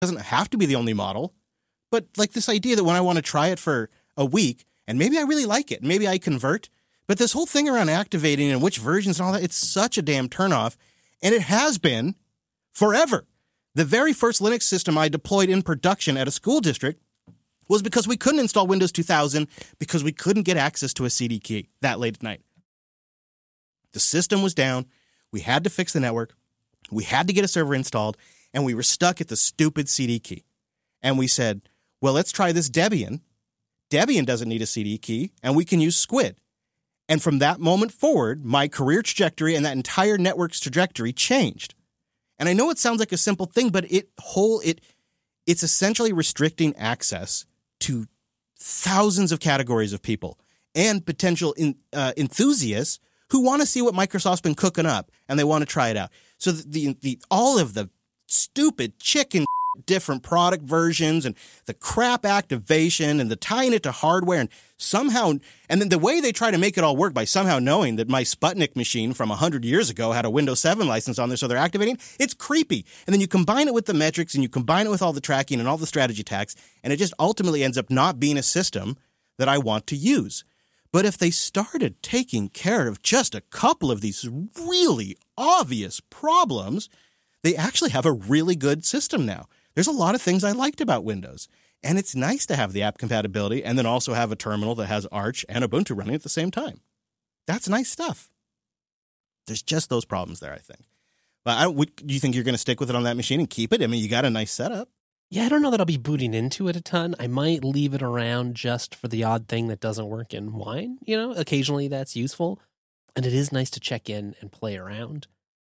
doesn't have to be the only model, but like this idea that when I want to try it for a week and maybe I really like it, maybe I convert, but this whole thing around activating and which versions and all that, it's such a damn turnoff, and it has been forever. The very first Linux system I deployed in production at a school district was because we couldn't install Windows 2000 because we couldn't get access to a CD key that late at night. The system was down. We had to fix the network. We had to get a server installed, and we were stuck at the stupid CD key. And we said, well, let's try this Debian. Debian doesn't need a CD key, and we can use Squid. And from that moment forward, my career trajectory and that entire network's trajectory changed. And I know it sounds like a simple thing, but it's essentially restricting access to thousands of categories of people and potential enthusiasts who want to see what Microsoft's been cooking up and they want to try it out. So all of the stupid chicken different product versions and the crap activation and the tying it to hardware and somehow, and then the way they try to make it all work by somehow knowing that my Sputnik machine from 100 years ago had a Windows 7 license on there, so they're activating, it's creepy. And then you combine it with the metrics and you combine it with all the tracking and all the strategy tags, and it just ultimately ends up not being a system that I want to use. But if they started taking care of just a couple of these really obvious problems, they actually have a really good system now. There's a lot of things I liked about Windows, and it's nice to have the app compatibility and then also have a terminal that has Arch and Ubuntu running at the same time. That's nice stuff. There's just those problems there, I think. But do you think you're going to stick with it on that machine and keep it? I mean, you got a nice setup. Yeah, I don't know that I'll be booting into it a ton. I might leave it around just for the odd thing that doesn't work in Wine. Occasionally that's useful. And it is nice to check in and play around.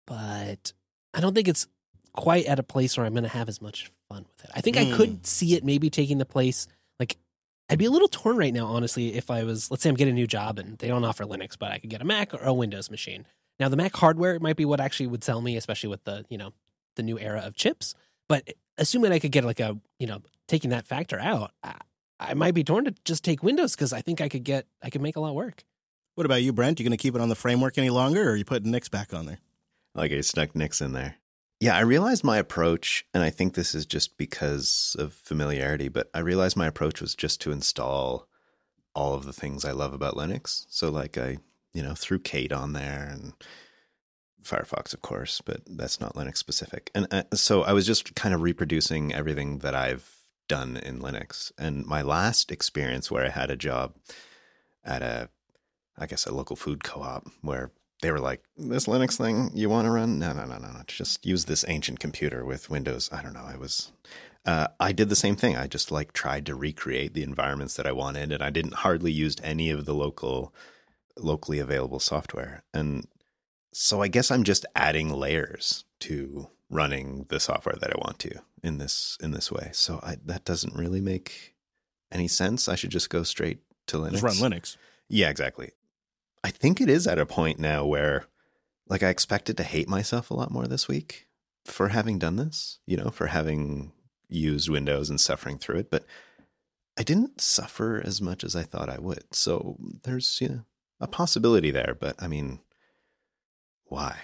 But I don't think it's quite at a place where I'm going to have as much fun with it. I think I could see it maybe taking the place. Like, I'd be a little torn right now, honestly, if I was, let's say I'm getting a new job and they don't offer Linux, but I could get a Mac or a Windows machine. Now, the Mac hardware might be what actually would sell me, especially with the new era of chips. But assuming I could get taking that factor out, I might be torn to just take Windows because I think I could make a lot work. What about you, Brent? You going to keep it on the framework any longer, or are you putting Nix back on there? Like I stuck Nix in there. Yeah, I realized my approach, and I think this is just because of familiarity, but I realized my approach was just to install all of the things I love about Linux. So like I, threw Kate on there and Firefox, of course, but that's not Linux specific. And so I was just kind of reproducing everything that I've done in Linux. And my last experience where I had a job at a local food co-op where they were like, this Linux thing you want to run? No. Just use this ancient computer with Windows. I don't know. I did the same thing. I just tried to recreate the environments that I wanted, and I didn't hardly used any of the locally available software. And so I guess I'm just adding layers to running the software that I want to in this way. So that doesn't really make any sense. I should just go straight to Linux. Just run Linux. Yeah, exactly. I think it is at a point now where I expected to hate myself a lot more this week for having done this, for having used Windows and suffering through it. But I didn't suffer as much as I thought I would. So there's a possibility there. But I mean, why?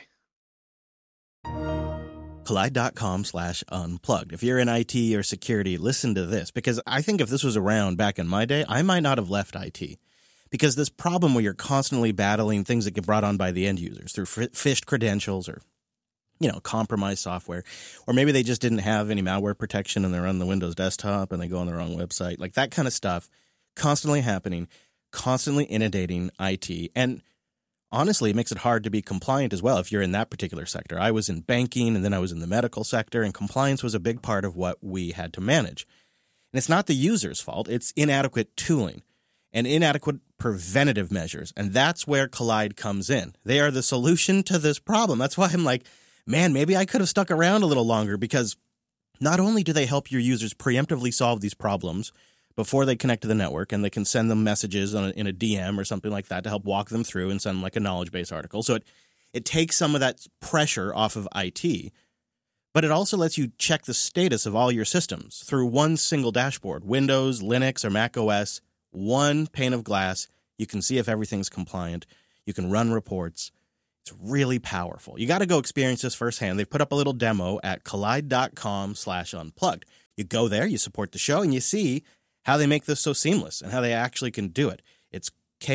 Collide.com/unplugged. If you're in IT or security, listen to this, because I think if this was around back in my day, I might not have left IT. Because this problem where you're constantly battling things that get brought on by the end users through phished credentials or, compromised software, or maybe they just didn't have any malware protection and they're on the Windows desktop and they go on the wrong website, like that kind of stuff constantly happening, constantly inundating IT. And honestly, it makes it hard to be compliant as well if you're in that particular sector. I was in banking and then I was in the medical sector, and compliance was a big part of what we had to manage. And it's not the user's fault. It's inadequate tooling and inadequate preventative measures. And that's where Collide comes in. They are the solution to this problem. That's why I'm like, man, maybe I could have stuck around a little longer, because not only do they help your users preemptively solve these problems before they connect to the network, and they can send them messages in a DM or something like that to help walk them through and send a knowledge base article. So it takes some of that pressure off of IT, but it also lets you check the status of all your systems through one single dashboard. Windows, Linux, or Mac OS, one pane of glass. You can see if everything's compliant. You can run reports. It's really powerful. You got to go experience this firsthand. They've put up a little demo at kolide.com/unplugged. You go there, you support the show, and you see how they make this so seamless and how they actually can do it. It's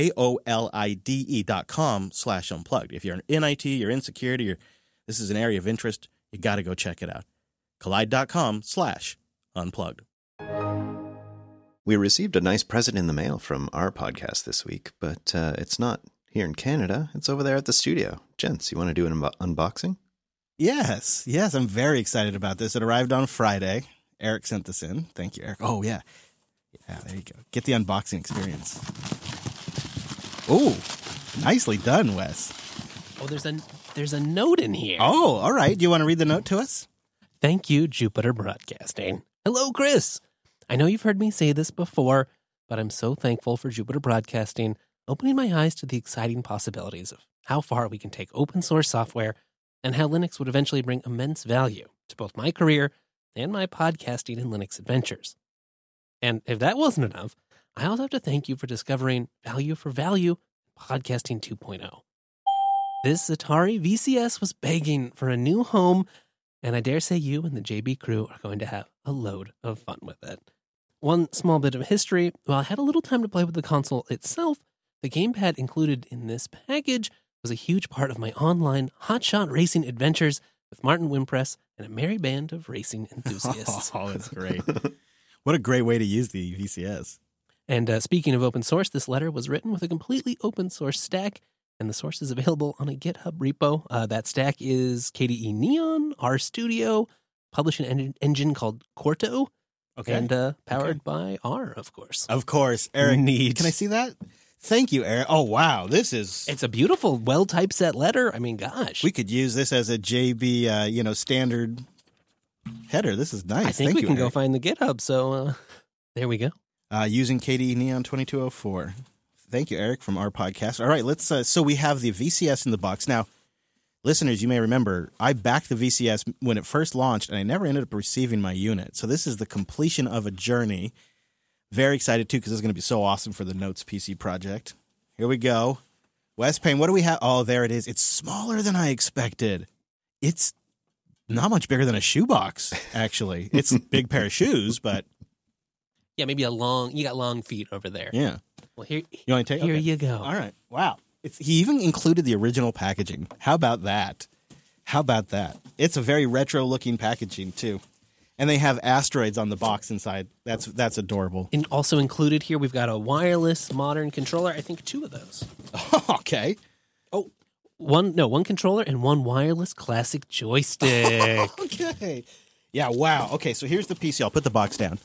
KOLIDE.com/unplugged. If you're in IT, you're in security, this is an area of interest, you got to go check it out. Kolide.com/unplugged. We received a nice present in the mail from our podcast this week, but it's not here in Canada. It's over there at the studio. Gents, you want to do an unboxing? Yes, I'm very excited about this. It arrived on Friday. Eric sent this in. Thank you, Eric. Oh, yeah. Yeah, there you go. Get the unboxing experience. Oh, nicely done, Wes. Oh, there's a note in here. Oh, all right. Do you want to read the note to us? Thank you, Jupiter Broadcasting. Hello, Chris. I know you've heard me say this before, but I'm so thankful for Jupiter Broadcasting opening my eyes to the exciting possibilities of how far we can take open source software and how Linux would eventually bring immense value to both my career and my podcasting and Linux adventures. And if that wasn't enough, I also have to thank you for discovering Value for Value Podcasting 2.0. This Atari VCS was begging for a new home, and I dare say you and the JB crew are going to have a load of fun with it. One small bit of history, while I had a little time to play with the console itself, the gamepad included in this package was a huge part of my online hotshot racing adventures with Martin Wimpress and a merry band of racing enthusiasts. Oh, that's great. What a great way to use the VCS. And speaking of open source, this letter was written with a completely open source stack, and the source is available on a GitHub repo. That stack is KDE Neon, RStudio, publishing engine called Quarto, and powered by R, of course. Of course. Eric, Neat. Can I see that? Thank you, Eric. Oh, wow. It's a beautiful, well-typeset letter. I mean, gosh. We could use this as a JB, standard header. This is nice. I think Thank we you, can Eric. go find the GitHub, so there we go. Using KDE Neon 2204. Thank you, Eric, from our podcast. All right, let's. So we have the VCS in the box. Now, listeners, you may remember, I backed the VCS when it first launched, and I never ended up receiving my unit. So this is the completion of a journey. Very excited, too, because this is going to be so awesome for the Notes PC project. Here we go. Wes Payne, what do we have? Oh, there it is. It's smaller than I expected. It's not much bigger than a shoebox, actually. It's a big pair of shoes, but... Yeah, maybe you got long feet over there. Yeah. Well, here Okay. you go. All right. Wow. He even included the original packaging. How about that? It's a very retro-looking packaging, too. And they have asteroids on the box inside. That's adorable. And also included here, we've got a wireless modern controller. I think 2 of those. Okay. Oh, one controller and one wireless classic joystick. Okay. Yeah, wow. Okay, so here's the PC. I'll put the box down.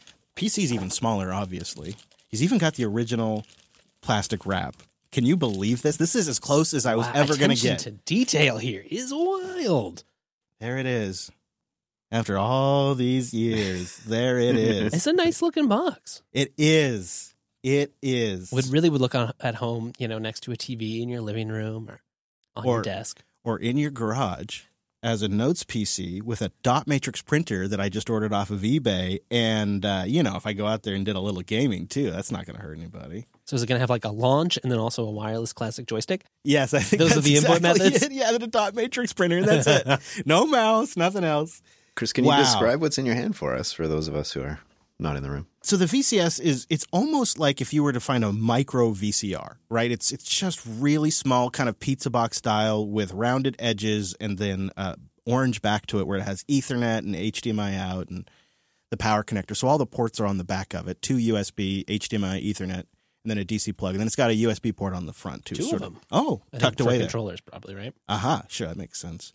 PC's even smaller, obviously. He's even got the original plastic wrap. Can you believe this? This is as close as I was ever going to get. Attention to detail here is wild. There it is. After all these years, there it is. It's a nice looking box. It is. It is. Would look at home, next to a TV in your living room or on your desk. Or in your garage as a Notes PC with a dot matrix printer that I just ordered off of eBay. And, if I go out there and did a little gaming too, that's not going to hurt anybody. So is it going to have like a launch and then also a wireless classic joystick? Yes, I think those are the input methods. It. Yeah, the dot matrix printer. That's it. No mouse, nothing else. Chris, can you describe what's in your hand for us, for those of us who are not in the room? So the VCS it's almost like if you were to find a micro VCR, right? It's just really small, kind of pizza box style with rounded edges and then orange back to it where it has Ethernet and HDMI out and the power connector. So all the ports are on the back of it, 2 USB, HDMI, Ethernet, and then a DC plug. And then it's got a USB port on the front too. 2 of them. Oh, tucked away there. Controllers probably, right? Sure, that makes sense.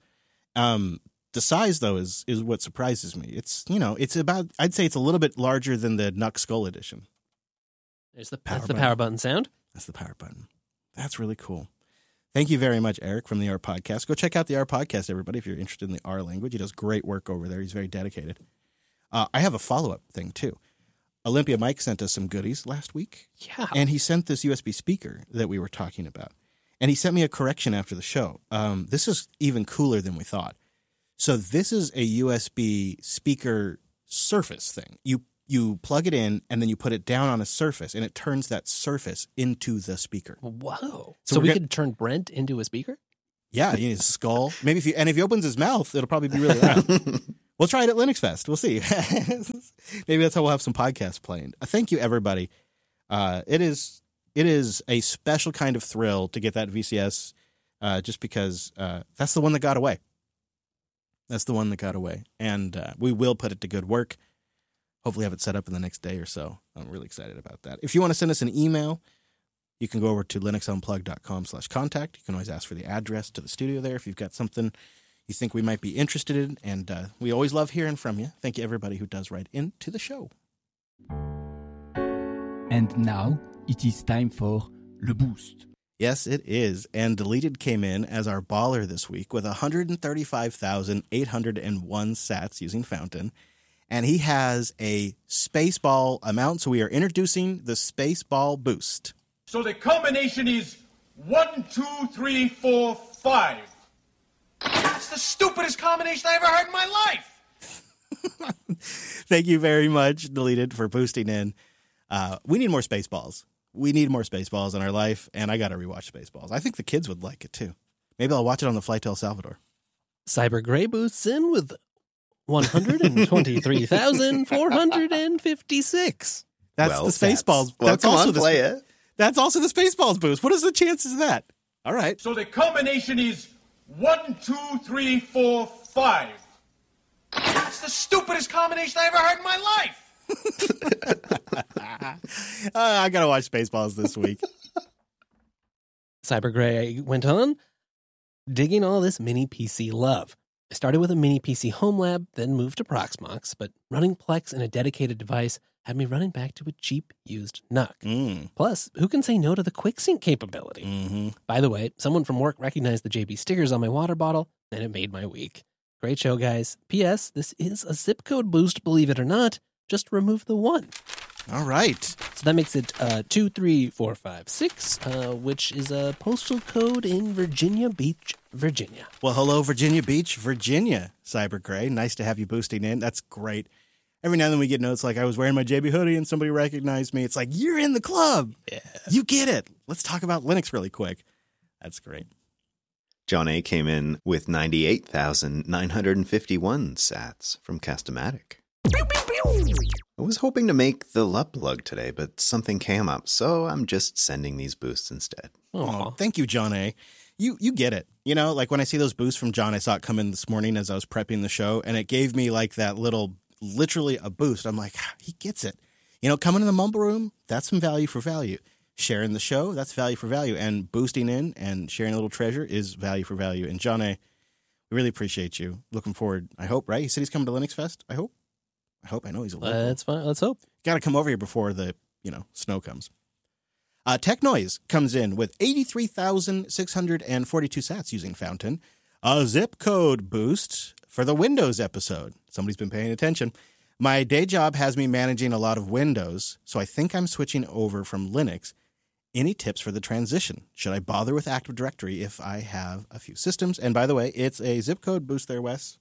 The size, though, is what surprises me. It's, it's about, I'd say it's a little bit larger than the Nux Skull edition. That's the power button sound. That's the power button. That's really cool. Thank you very much, Eric, from the R Podcast. Go check out the R Podcast, everybody, if you're interested in the R language. He does great work over there. He's very dedicated. I have a follow-up thing, too. Olympia Mike sent us some goodies last week. Yeah. And he sent this USB speaker that we were talking about. And he sent me a correction after the show. This is even cooler than we thought. So this is a USB speaker surface thing. You plug it in and then you put it down on a surface and it turns that surface into the speaker. Whoa. So we could turn Brent into a speaker? Yeah, you need a skull. Maybe if he opens his mouth, it'll probably be really loud. We'll try it at Linux Fest. We'll see. Maybe that's how we'll have some podcasts playing. Thank you, everybody. It is a special kind of thrill to get that VCS, just because that's the one that got away. That's the one that got away, and we will put it to good work. Hopefully, have it set up in the next day or so. I'm really excited about that. If you want to send us an email, you can go over to linuxunplugged.com/contact. You can always ask for the address to the studio there if you've got something you think we might be interested in, and we always love hearing from you. Thank you, everybody who does write into the show. And now it is time for Le Boost. Yes, it is. And Deleted came in as our baller this week with 135,801 sats using Fountain. And he has a Spaceball amount, so we are introducing the Spaceball Boost. So the combination is 1, 2, 3, 4, 5. That's the stupidest combination I ever heard in my life. Thank you very much, Deleted, for boosting in. We need more Spaceballs. We need more Spaceballs in our life, and I got to rewatch Spaceballs. I think the kids would like it, too. Maybe I'll watch it on the flight to El Salvador. Cyber Gray boosts in with 123,456. That's the Spaceballs. Well, That's come also on, play it. That's also the Spaceballs boost. What is the chances of that? All right. So the combination is 1, 2, 3, 4, 5. That's the stupidest combination I ever heard in my life. I got to watch Spaceballs this week. Cyber Gray went on, digging all this mini PC love. I started with a mini PC home lab, then moved to Proxmox, but running Plex in a dedicated device had me running back to a cheap used NUC. Plus, who can say no to the QuickSync capability? Mm-hmm. By the way, someone from work recognized the JB stickers on my water bottle, and it made my week. Great show, guys. P.S. This is a zip code boost, believe it or not. Just remove the 1. All right. So that makes it 23456, which is a postal code in Virginia Beach, Virginia. Well, hello, Virginia Beach, Virginia, Cyber Gray. Nice to have you boosting in. That's great. Every now and then we get notes like I was wearing my JB hoodie and somebody recognized me. It's like, you're in the club. Yeah. You get it. Let's talk about Linux really quick. That's great. John A. came in with 98,951 sats from Castomatic. I was hoping to make the LUP lug today, but something came up, so I'm just sending these boosts instead. Oh, thank you, John A. You get it. You know, like when I see those boosts from John, I saw it come in this morning as I was prepping the show, and it gave me like that little, literally a boost. I'm like, he gets it. You know, coming in the Mumble Room, that's some value for value. Sharing the show, that's value for value. And boosting in and sharing a little treasure is value for value. And John A., we really appreciate you. Looking forward, I hope, right? He said he's coming to Linux Fest, I hope. I know he's a local. That's fine. Let's hope. Got to come over here before the, snow comes. Tech Noise comes in with 83,642 sats using Fountain. A zip code boost for the Windows episode. Somebody's been paying attention. My day job has me managing a lot of Windows, so I think I'm switching over from Linux. Any tips for the transition? Should I bother with Active Directory if I have a few systems? And by the way, it's a zip code boost there, Wes.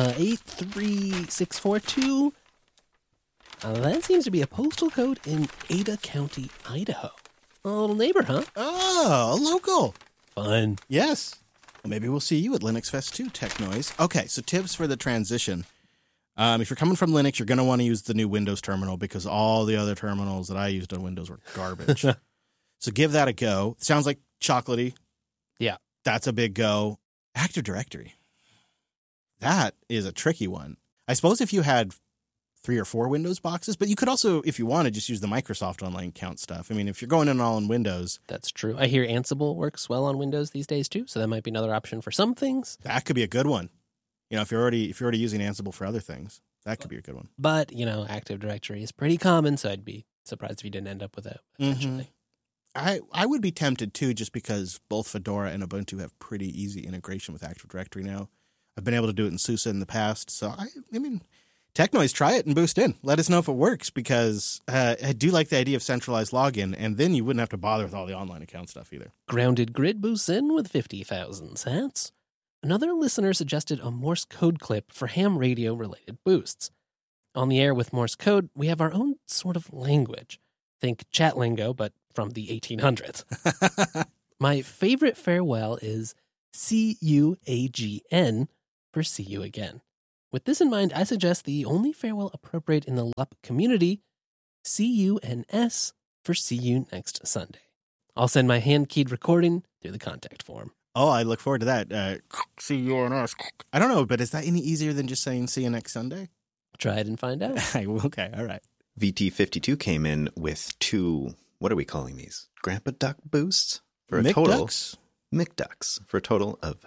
83642. That seems to be a postal code in Ada County, Idaho. A little neighbor, huh? Oh, a local. Fun. Yes. Well, maybe we'll see you at Linux Fest too, Tech Noise. Okay, so tips for the transition. If you're coming from Linux, you're going to want to use the new Windows terminal because all the other terminals that I used on Windows were garbage. So give that a go. Sounds like chocolatey. Yeah. That's a big go. Active Directory. That is a tricky one. I suppose if you had 3 or 4 Windows boxes, but you could also, if you wanted, just use the Microsoft Online Account stuff. I mean, if you're going in all in Windows. That's true. I hear Ansible works well on Windows these days too, so that might be another option for some things. That could be a good one. If you're already using Ansible for other things, that could be a good one. But, Active Directory is pretty common, so I'd be surprised if you didn't end up with it eventually. I would be tempted too, just because both Fedora and Ubuntu have pretty easy integration with Active Directory now. I've been able to do it in SUSE in the past, so I mean, Tech Noise, try it and boost in. Let us know if it works, because I do like the idea of centralized login, and then you wouldn't have to bother with all the online account stuff either. Grounded Grid boosts in with 50,000 sats. Another listener suggested a Morse code clip for ham radio-related boosts. On the air with Morse code, we have our own sort of language. Think chat lingo, but from the 1800s. My favorite farewell is CUAGN for see you again. With this in mind, I suggest the only farewell appropriate in the LUP community, CUNS for see you next Sunday. I'll send my hand-keyed recording through the contact form. Oh, I look forward to that. See you on us. I don't know, but is that any easier than just saying see you next Sunday? Try it and find out. Okay, all right. VT52 came in with 2, what are we calling these? Grandpa Duck boosts? For a total, McDucks? McDucks, for a total of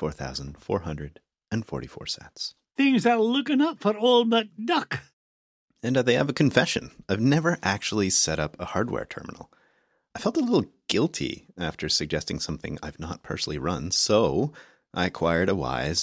44,444 sats. Things are looking up for old McDuck. And they have a confession. I've never actually set up a hardware terminal. I felt a little guilty after suggesting something I've not personally run, so I acquired a Wise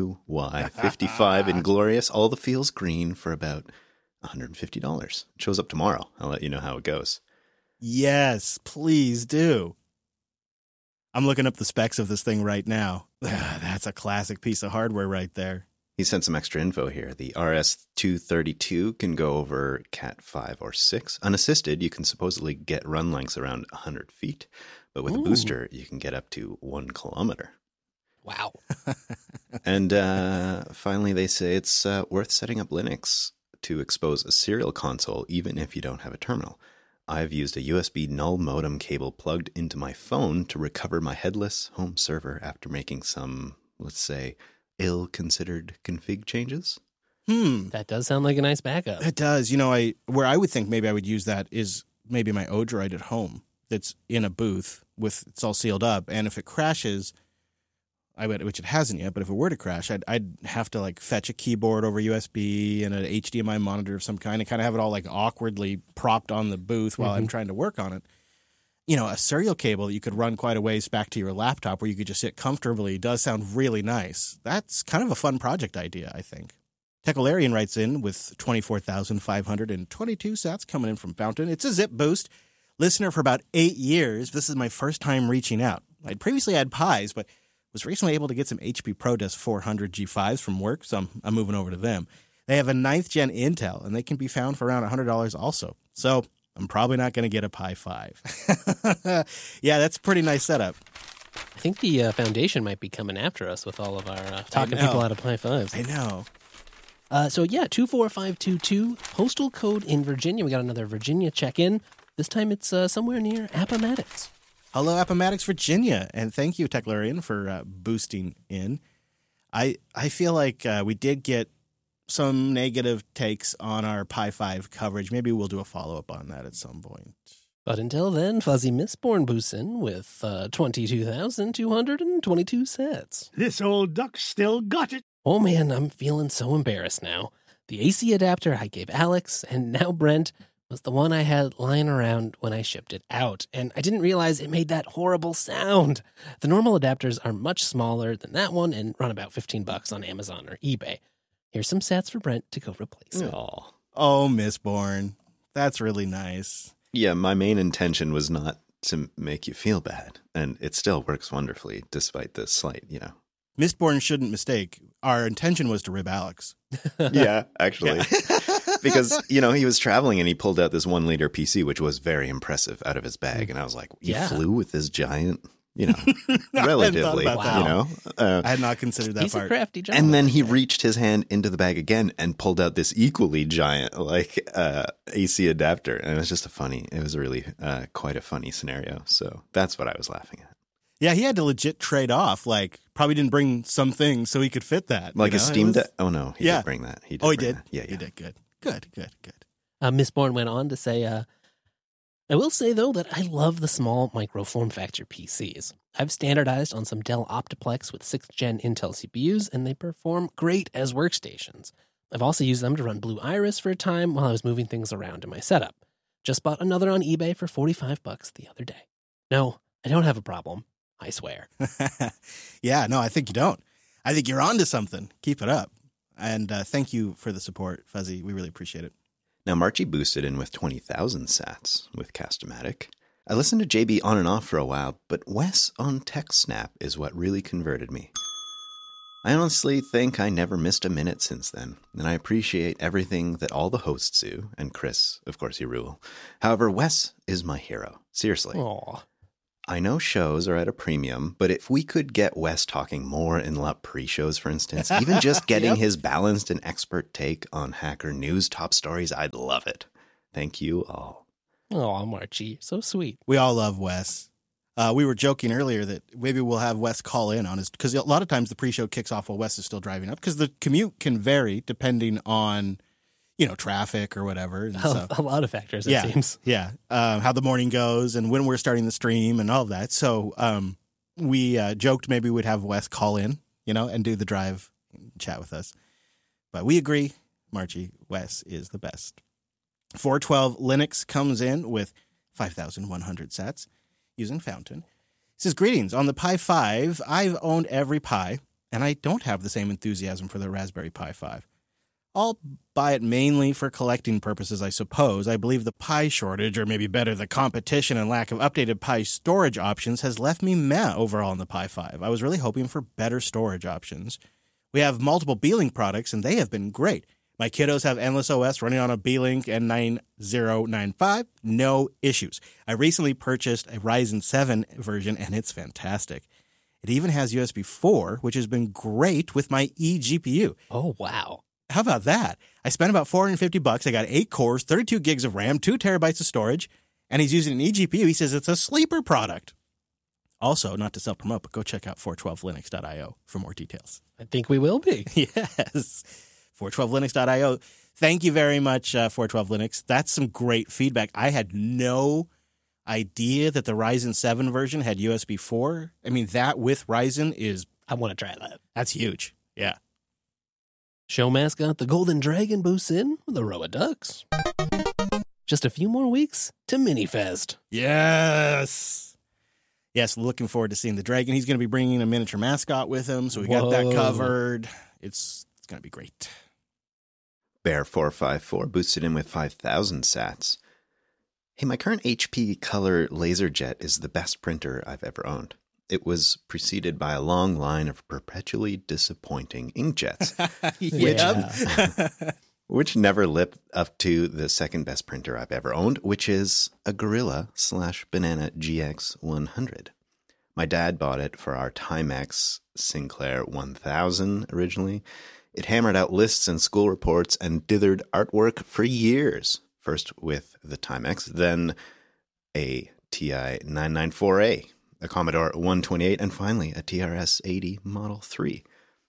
WY55 Inglorious All the Feels Green for about $150. It shows up tomorrow. I'll let you know how it goes. Yes, please do. I'm looking up the specs of this thing right now. That's a classic piece of hardware right there. He sent some extra info here. The RS-232 can go over Cat 5 or 6. Unassisted, you can supposedly get run lengths around 100 feet. But with a booster, you can get up to 1 kilometer. Wow. And finally, they say it's worth setting up Linux to expose a serial console, even if you don't have a terminal. I've used a USB null modem cable plugged into my phone to recover my headless home server after making some, let's say, ill-considered config changes. That does sound like a nice backup. It does. You know, where I would think maybe I would use that is maybe my Odroid at home that's in a booth with it's all sealed up, and if it crashes, which it hasn't yet, but if it were to crash, I'd have to like fetch a keyboard over USB and an HDMI monitor of some kind and kind of have it all like awkwardly propped on the booth while I'm trying to work on it. You know, a serial cable that you could run quite a ways back to your laptop where you could just sit comfortably does sound really nice. That's kind of a fun project idea, I think. Techolarian writes in with 24,522 sats coming in from Fountain. It's a zip boost. Listener for about 8 years. This is my first time reaching out. I'd previously had Pis, but was recently able to get some HP ProDesk 400 G5s from work, so I'm moving over to them. They have a 9th gen Intel, and they can be found for around $100 also. So I'm probably not going to get a Pi 5. Yeah, that's a pretty nice setup. I think the Foundation might be coming after us with all of our talking people out of Pi 5s. I know. So yeah, 24522, postal code in Virginia. We got another Virginia check-in. This time it's somewhere near Appomattox. Hello, Appomattox, Virginia, and thank you, Techlarian, for boosting in. I feel like we did get some negative takes on our Pi 5 coverage. Maybe we'll do a follow-up on that at some point. But until then, Fuzzy Mistborn boosts in with 22,222 sets. This old duck still got it. Oh man, I'm feeling so embarrassed now. The AC adapter I gave Alex, and now Brent, was the one I had lying around when I shipped it out, and I didn't realize it made that horrible sound. The normal adapters are much smaller than that one and run about $15 on Amazon or eBay. Here's some sats for Brent to go replace it. Oh, Mistborn. That's really nice. Yeah, my main intention was not to make you feel bad, and it still works wonderfully despite the slight, Mistborn shouldn't mistake. Our intention was to rib Alex. Yeah, actually. Because, he was traveling and he pulled out this 1 liter PC, which was very impressive, out of his bag. And I was like, you flew with this giant, relatively, I had not considered that He's part. a crafty job. And then he reached his hand into the bag again and pulled out this equally giant, AC adapter. And it was just it was really quite a funny scenario. So that's what I was laughing at. Yeah, he had to legit trade off. Probably didn't bring some things so he could fit that. Like a Steam Deck? Oh, no. He did bring that. He bring did? That. Yeah. He did. Good. Mistborn went on to say, I will say, though, that I love the small micro form factor PCs. I've standardized on some Dell Optiplex with 6th gen Intel CPUs, and they perform great as workstations. I've also used them to run Blue Iris for a time while I was moving things around in my setup. Just bought another on eBay for $45 the other day. No, I don't have a problem. I swear. Yeah, no, I think you don't. I think you're onto something. Keep it up. And thank you for the support, Fuzzy. We really appreciate it. Now, Marchie boosted in with 20,000 sats with Castomatic. I listened to JB on and off for a while, but Wes on TechSnap is what really converted me. I honestly think I never missed a minute since then, and I appreciate everything that all the hosts do, and Chris, of course, you rule. However, Wes is my hero. Seriously. Aw. I know shows are at a premium, but if we could get Wes talking more in LUP pre-shows, for instance, even just getting his balanced and expert take on Hacker News top stories, I'd love it. Thank you all. Oh, Marchie, so sweet. We all love Wes. We were joking earlier that maybe we'll have Wes call in on his, because a lot of times the pre-show kicks off while Wes is still driving up, because the commute can vary depending on, traffic or whatever. And so, A lot of factors, it seems. Yeah. How the morning goes and when we're starting the stream and all of that. So we joked maybe we'd have Wes call in, and do the drive and chat with us. But we agree, Marchie, Wes is the best. 412 Linux comes in with 5,100 sats using Fountain. It says, greetings. On the Pi 5, I've owned every Pi, and I don't have the same enthusiasm for the Raspberry Pi 5. I'll buy it mainly for collecting purposes, I suppose. I believe the Pi shortage, or maybe better, the competition and lack of updated Pi storage options has left me meh overall on the Pi 5. I was really hoping for better storage options. We have multiple Beelink products, and they have been great. My kiddos have Endless OS running on a Beelink N9095. No issues. I recently purchased a Ryzen 7 version, and it's fantastic. It even has USB 4, which has been great with my eGPU. Oh, wow. How about that? I spent about $450. I got 8 cores, 32 gigs of RAM, 2 terabytes of storage, and he's using an eGPU. He says it's a sleeper product. Also, not to self-promote, but go check out 412linux.io for more details. I think we will be. Yes. 412linux.io. Thank you very much, 412 Linux. That's some great feedback. I had no idea that the Ryzen 7 version had USB 4. I mean, that with Ryzen is... I want to try that. That's huge. Yeah. Show mascot the Golden Dragon boosts in with a row of ducks. Just a few more weeks to Minifest. Yes. Yes, looking forward to seeing the dragon. He's going to be bringing a miniature mascot with him, so we got that covered. It's going to be great. Bear454 boosted in with 5,000 sats. Hey, my current HP Color LaserJet is the best printer I've ever owned. It was preceded by a long line of perpetually disappointing inkjets, which never lived up to the second best printer I've ever owned, which is a Gorilla/Banana GX100. My dad bought it for our Timex Sinclair 1000 originally. It hammered out lists and school reports and dithered artwork for years. First with the Timex, then a TI 994A, a Commodore 128, and finally a TRS-80 Model 3.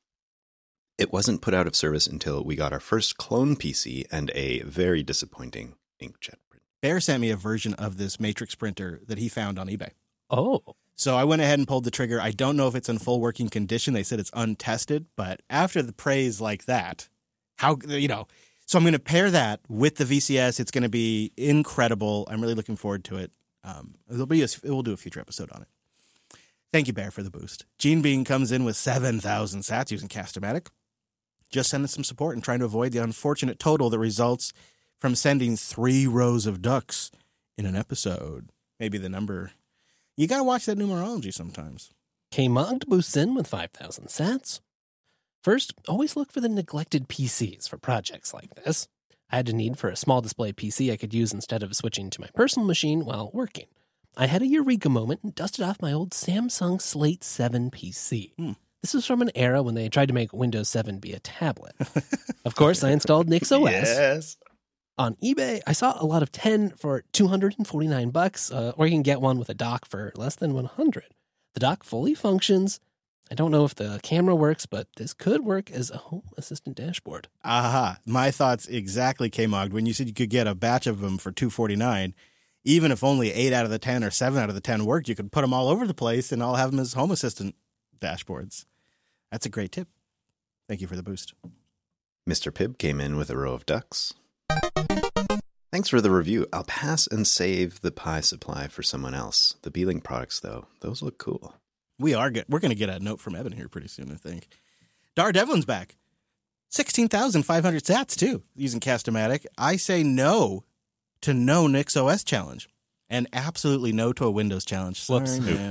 It wasn't put out of service until we got our first clone PC and a very disappointing inkjet print. Bear sent me a version of this Matrix printer that he found on eBay. Oh. So I went ahead and pulled the trigger. I don't know if it's in full working condition. They said it's untested, but after the praise like that, so I'm going to pair that with the VCS. It's going to be incredible. I'm really looking forward to it. We'll do a future episode on it. Thank you, Bear, for the boost. Gene Bean comes in with 7,000 sats using Cast-O-Matic. Just sending some support and trying to avoid the unfortunate total that results from sending 3 rows of ducks in an episode. Maybe the number. You got to watch that numerology sometimes. K-Mogged boosts in with 5,000 sats. First, always look for the neglected PCs for projects like this. I had a need for a small display PC I could use instead of switching to my personal machine while working. I had a eureka moment and dusted off my old Samsung Slate 7 PC. This was from an era when they tried to make Windows 7 be a tablet. Of course, I installed NixOS. Yes. On eBay, I saw a lot of 10 for $249, or you can get one with a dock for less than $100. The dock fully functions. I don't know if the camera works, but this could work as a home assistant dashboard. Aha. My thoughts exactly, K-Mogged. When you said you could get a batch of them for $249, even if only 8 out of the 10 or 7 out of the 10 worked, you could put them all over the place and I'll have them as home assistant dashboards. That's a great tip. Thank you for the boost. Mr. Pibb came in with a row of ducks. Thanks for the review. I'll pass and save the Pi supply for someone else. The Beelink products, though, those look cool. We are good. We're going to get a note from Evan here pretty soon, I think. Dar Devlin's back. 16,500 sats, too, using Cast-O-Matic. I say no to no NixOS challenge and absolutely no to a Windows challenge. Sorry, Whoops. man.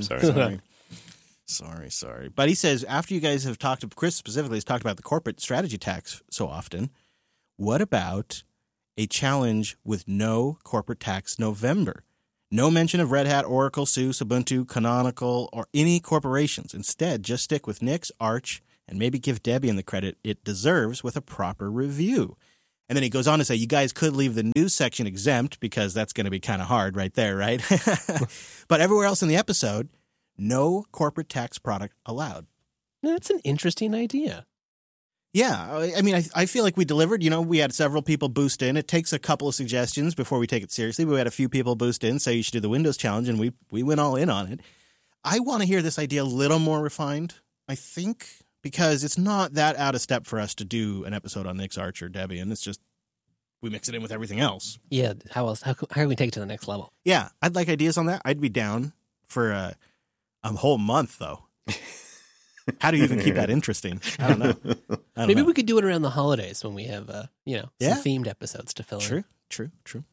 Sorry. But he says, after you guys have talked, Chris specifically has talked about the corporate strategy tax so often, what about a challenge with no corporate tax November? No mention of Red Hat, Oracle, SUSE, Ubuntu, Canonical, or any corporations. Instead, just stick with Nix, Arch, and maybe give Debian the credit it deserves with a proper review. And then he goes on to say, you guys could leave the news section exempt because that's going to be kind of hard right there, right? But everywhere else in the episode, no corporate tax product allowed. That's an interesting idea. Yeah, I mean, I feel like we delivered. You know, we had several people boost in. It takes a couple of suggestions before we take it seriously. We had a few people boost in, say you should do the Windows challenge, and we went all in on it. I want to hear this idea a little more refined, I think, because it's not that out of step for us to do an episode on Nix, Arch, or Debian. It's just we mix it in with everything else. Yeah, how else? How can we take it to the next level? Yeah, I'd like ideas on that. I'd be down for a whole month, though. How do you even keep that interesting? I don't know. Maybe we could do it around the holidays when we have, some Yeah. themed episodes to fill in. True.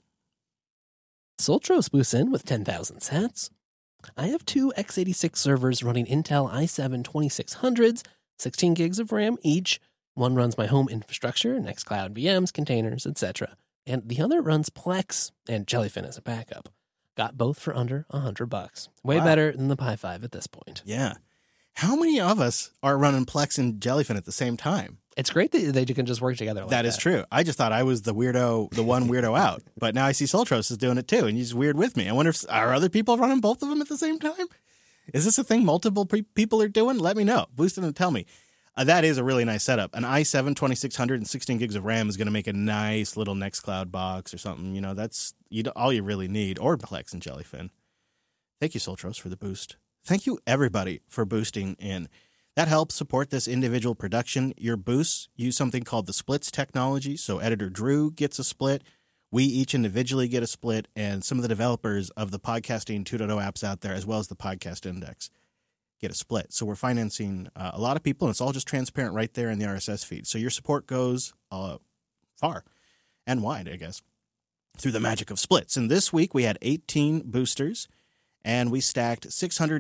Soltros boosts in with 10,000 sats. I have 2 x86 servers running Intel i7 2600s, 16 gigs of RAM each. One runs my home infrastructure, Nextcloud VMs, containers, etc. And the other runs Plex and Jellyfin as a backup. Got both for under $100. Way Wow. better than the Pi 5 at this point. Yeah. How many of us are running Plex and Jellyfin at the same time? It's great that they can just work together like that. That is true. I just thought I was the one weirdo out. But now I see Soltros is doing it too, and he's weird with me. I wonder if are other people running both of them at the same time? Is this a thing multiple people are doing? Let me know. Boost it and tell me. That is a really nice setup. An i7 2600 and 16 gigs of RAM is going to make a nice little Nextcloud box or something. You know, that's all you really need, or Plex and Jellyfin. Thank you, Soltros, for the boost. Thank you, everybody, for boosting in. That helps support this individual production. Your boosts use something called the splits technology. So editor Drew gets a split. We each individually get a split. And some of the developers of the Podcasting 2.0 apps out there, as well as the Podcast Index, get a split. So we're financing a lot of people, and it's all just transparent right there in the RSS feed. So your support goes far and wide, I guess, through the magic of splits. And this week we had 18 boosters. And we stacked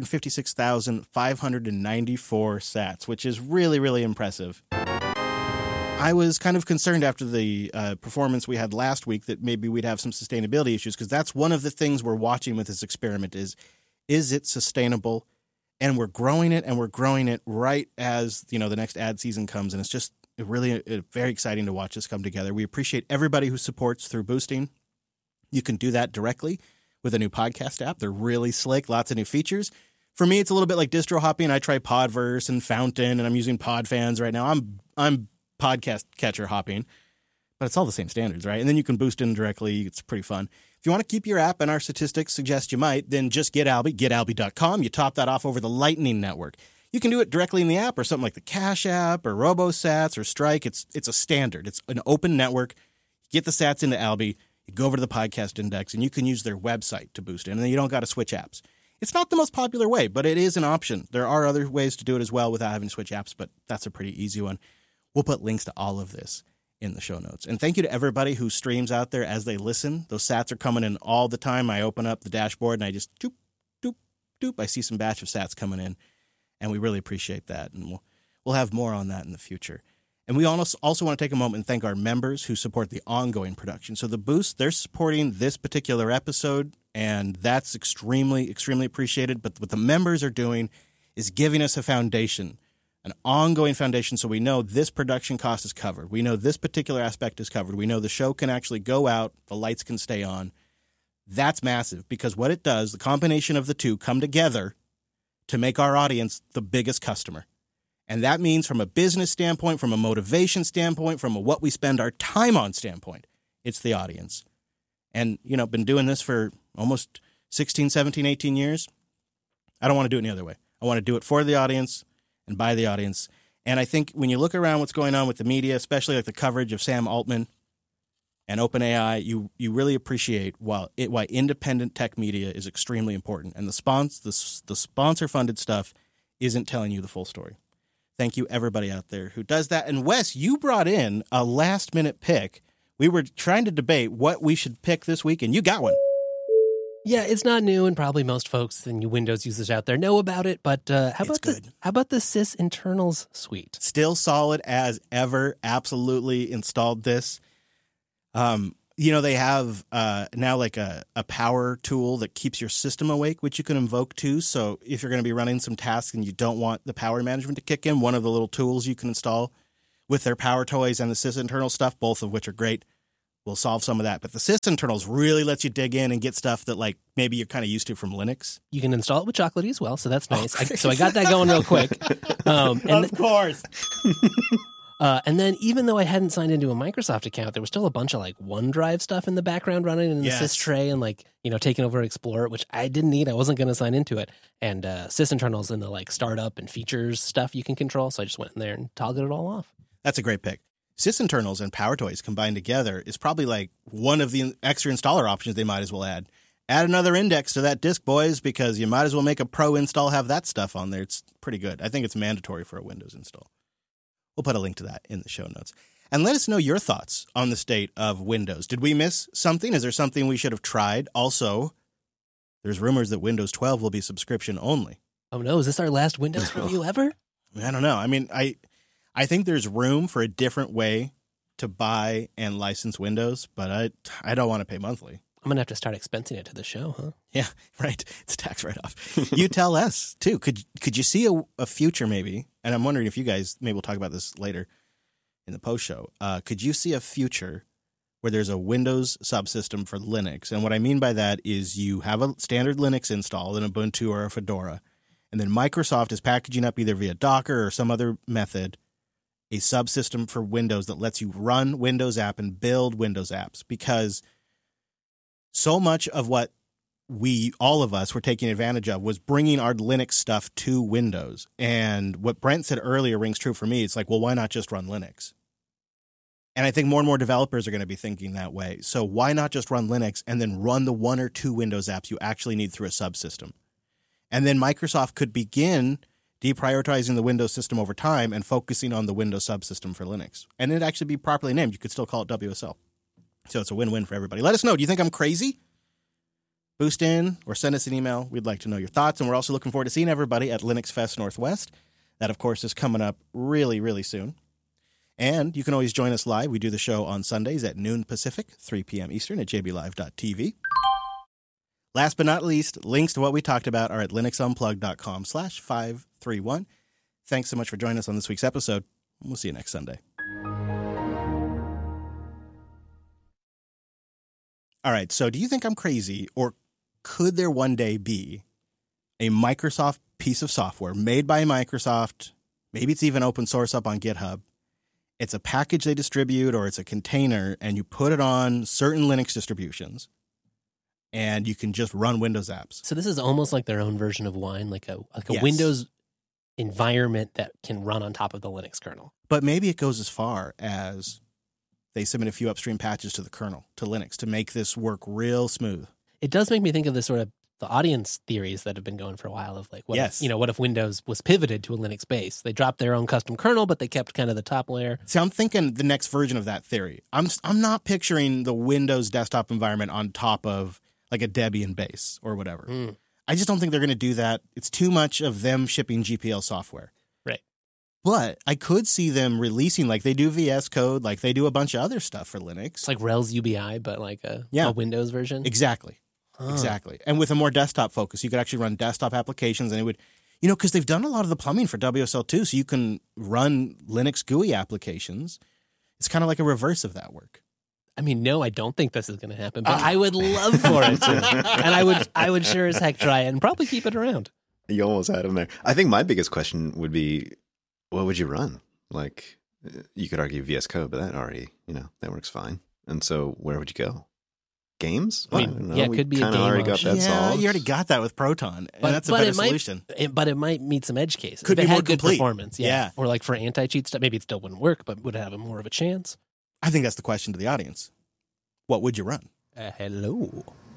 656,594 sats, which is really, really impressive. I was kind of concerned after the performance we had last week that maybe we'd have some sustainability issues, because that's one of the things we're watching with this experiment is it sustainable? And we're growing it right as, the next ad season comes. And it's just really very exciting to watch this come together. We appreciate everybody who supports through boosting. You can do that directly with a new podcast app. They're really slick, lots of new features. For me, it's a little bit like distro hopping. I try Podverse and Fountain, and I'm using Podfans right now. I'm podcast catcher hopping, but it's all the same standards, right? And then you can boost in directly. It's pretty fun. If you want to keep your app, and our statistics suggest you might, then just get Alby, getalby.com. You top that off over the Lightning Network. You can do it directly in the app or something like the Cash App or RoboSats or Strike. It's a standard. It's an open network. Get the sats into Alby. You go over to the Podcast Index, and you can use their website to boost it, and then you don't got to switch apps. It's not the most popular way, but it is an option. There are other ways to do it as well without having to switch apps, but that's a pretty easy one. We'll put links to all of this in the show notes. And thank you to everybody who streams out there as they listen. Those sats are coming in all the time. I open up the dashboard, and I just doop, doop, doop. I see some batch of sats coming in, and we really appreciate that, and we'll have more on that in the future. And we also want to take a moment and thank our members who support the ongoing production. So the Boost, they're supporting this particular episode, and that's extremely, extremely appreciated. But what the members are doing is giving us a foundation, an ongoing foundation, so we know this production cost is covered. We know this particular aspect is covered. We know the show can actually go out, the lights can stay on. That's massive, because what it does, the combination of the two come together to make our audience the biggest customer. And that means from a business standpoint, from a motivation standpoint, from a what we spend our time on standpoint, it's the audience. And, been doing this for almost 16, 17, 18 years. I don't want to do it any other way. I want to do it for the audience and by the audience. And I think when you look around what's going on with the media, especially like the coverage of Sam Altman and OpenAI, you really appreciate why independent tech media is extremely important. And the sponsor-funded stuff isn't telling you the full story. Thank you, everybody out there who does that. And Wes, you brought in a last-minute pick. We were trying to debate what we should pick this week, and you got one. Yeah, it's not new, and probably most folks and you Windows users out there know about it. But how about the Sys Internals suite? Still solid as ever. Absolutely installed this. You know, they have now like a power tool that keeps your system awake, which you can invoke too. So if you're going to be running some tasks and you don't want the power management to kick in, one of the little tools you can install with their power toys and the sysinternal stuff, both of which are great, will solve some of that. But the sysinternals really lets you dig in and get stuff that like maybe you're kind of used to from Linux. You can install it with Chocolatey as well, so that's nice. So I got that going real quick. Of course. And then even though I hadn't signed into a Microsoft account, there was still a bunch of like OneDrive stuff in the background running in the sys tray and like, you know, taking over Explorer, which I didn't need. I wasn't going to sign into it. And sysinternals in the like startup and features stuff you can control. So I just went in there and toggled it all off. That's a great pick. Sysinternals and PowerToys combined together is probably like one of the extra installer options they might as well add. Add another index to that disk, boys, because you might as well make a pro install have that stuff on there. It's pretty good. I think it's mandatory for a Windows install. We'll put a link to that in the show notes. And let us know your thoughts on the state of Windows. Did we miss something? Is there something we should have tried? Also, there's rumors that Windows 12 will be subscription only. Oh no, is this our last Windows review ever? I don't know. I mean, I think there's room for a different way to buy and license Windows, but I don't want to pay monthly. I'm going to have to start expensing it to the show, huh? Yeah, right. It's a tax write-off. You tell us, too. Could you see a future maybe, and I'm wondering if you guys, maybe we'll talk about this later in the post-show, could you see a future where there's a Windows subsystem for Linux? And what I mean by that is you have a standard Linux install in Ubuntu or a Fedora, and then Microsoft is packaging up either via Docker or some other method a subsystem for Windows that lets you run Windows app and build Windows apps, because so much of what all of us were taking advantage of was bringing our Linux stuff to Windows. And what Brent said earlier rings true for me. It's like, well, why not just run Linux? And I think more and more developers are going to be thinking that way. So why not just run Linux and then run the one or two Windows apps you actually need through a subsystem? And then Microsoft could begin deprioritizing the Windows system over time and focusing on the Windows subsystem for Linux. And it'd actually be properly named. You could still call it WSL. So it's a win-win for everybody. Let us know. Do you think I'm crazy? Boost in or send us an email. We'd like to know your thoughts. And we're also looking forward to seeing everybody at Linux Fest Northwest. That, of course, is coming up really, really soon. And you can always join us live. We do the show on Sundays at noon Pacific, 3 p.m. Eastern at jblive.tv. Last but not least, links to what we talked about are at linuxunplugged.com/531. Thanks so much for joining us on this week's episode. We'll see you next Sunday. All right, so do you think I'm crazy, or could there one day be a Microsoft piece of software made by Microsoft? Maybe it's even open source up on GitHub. It's a package they distribute, or it's a container, and you put it on certain Linux distributions, and you can just run Windows apps. So this is almost like their own version of Wine, like a Yes. Windows environment that can run on top of the Linux kernel. But maybe it goes as far as they submit a few upstream patches to the kernel, to Linux, to make this work real smooth. It does make me think of the sort of the audience theories that have been going for a while of like, what Yes. if, what if Windows was pivoted to a Linux base? They dropped their own custom kernel, but they kept kind of the top layer. See, I'm thinking the next version of that theory. I'm not picturing the Windows desktop environment on top of like a Debian base or whatever. I just don't think they're going to do that. It's too much of them shipping GPL software. Right. But I could see them releasing, like they do VS Code, like they do a bunch of other stuff for Linux. It's like Rails UBI, but like a Windows version. Exactly. Exactly. And with a more desktop focus, you could actually run desktop applications, and it would, because they've done a lot of the plumbing for WSL too, so you can run Linux GUI applications. It's kind of like a reverse of that work. I mean, no, I don't think this is going to happen, but I would love for it to. And I would sure as heck try it and probably keep it around. You almost had him there. I think my biggest question would be, what would you run? Like, you could argue VS Code, but that already, that works fine. And so where would you go? Games? I mean, it could be a game already got option. that solved. You already got that with Proton, and that's a better solution. But it might meet some edge cases. Could if be it had more good complete. performance. Yeah. Or like for anti-cheat stuff, maybe it still wouldn't work, but would have more of a chance. I think that's the question to the audience. What would you run? Hello.